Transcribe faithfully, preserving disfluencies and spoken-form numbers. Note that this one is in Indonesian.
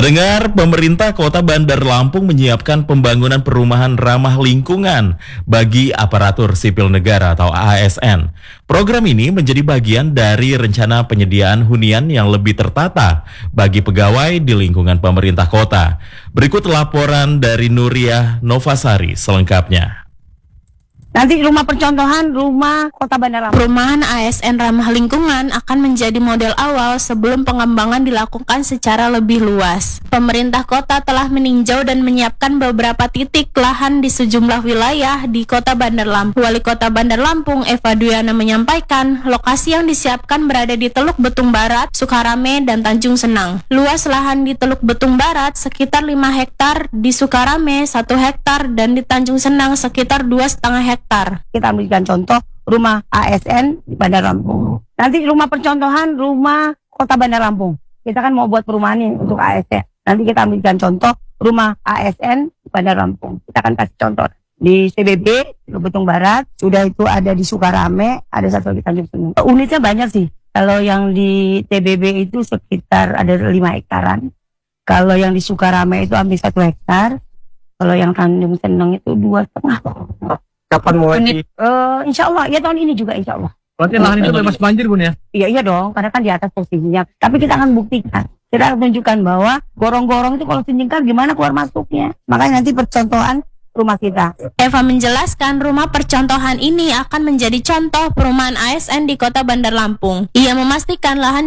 Pendengar, pemerintah Kota Bandar Lampung menyiapkan pembangunan perumahan ramah lingkungan bagi aparatur sipil negara atau A S N. Program ini menjadi bagian dari rencana penyediaan hunian yang lebih tertata bagi pegawai di lingkungan pemerintah kota. Berikut laporan dari Nuriah Novasari selengkapnya. Nanti rumah percontohan rumah Kota Bandar Lampung. Perumahan A S N ramah lingkungan akan menjadi model awal sebelum pengembangan dilakukan secara lebih luas. Pemerintah kota telah meninjau dan menyiapkan beberapa titik lahan di sejumlah wilayah di Kota Bandar Lampung. Wali Kota Bandar Lampung, Eva Duyana, menyampaikan lokasi yang disiapkan berada di Teluk Betung Barat, Sukarame, dan Tanjung Senang. Luas lahan di Teluk Betung Barat sekitar lima hektar, di Sukarame satu hektar, dan di Tanjung Senang sekitar dua koma lima hektar. Kita ambilkan contoh rumah A S N di Bandar Lampung. Nanti rumah percontohan rumah Kota Bandar Lampung. Kita kan mau buat perumahan ini untuk A S N. Nanti kita ambilkan contoh rumah A S N di Bandar Lampung. Kita akan kasih contoh di C B B, di Betung Barat. Sudah itu ada di Sukarame, ada satu di Tanjung Senang. Unitnya banyak sih. Kalau yang di T B B itu sekitar ada lima hektaran. Kalau yang di Sukarame itu ambil satu hektar. Kalau yang Tanjung Senang itu dua setengah. Kapan mulai? Di... Uh, insya Allah, ya tahun ini juga insya Allah. Berarti lahan itu bebas banjir, Bun, ya? Iya, iya dong, karena kan di atas posisinya. Tapi kita akan buktikan. Kita akan tunjukkan bahwa gorong-gorong itu kalau senyengkar gimana keluar masuknya. Makanya nanti percontohan rumah kita. Eva menjelaskan rumah percontohan ini akan menjadi contoh perumahan A S N di Kota Bandar Lampung. Ia memastikan lahan